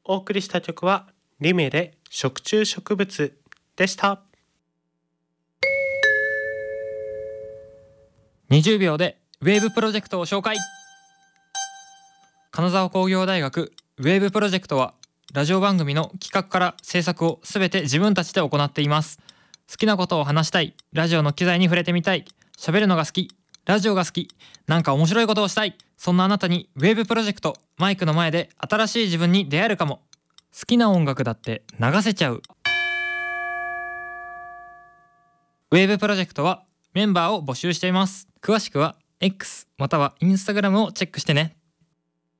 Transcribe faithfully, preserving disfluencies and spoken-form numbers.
お送りした曲はリメで食虫植物でした。 にじゅうびょうでウェーブプロジェクトを紹介。金沢工業大学ウェーブプロジェクトはラジオ番組の企画から制作をすべて自分たちで行っています。好きなことを話したい、ラジオの機材に触れてみたい、喋るのが好き、ラジオが好き、なんか面白いことをしたい、そんなあなたにウェーブプロジェクト、マイクの前で新しい自分に出会えるかも。好きな音楽だって流せちゃう。ウェーブプロジェクトはメンバーを募集しています。詳しくは X または Instagram をチェックしてね。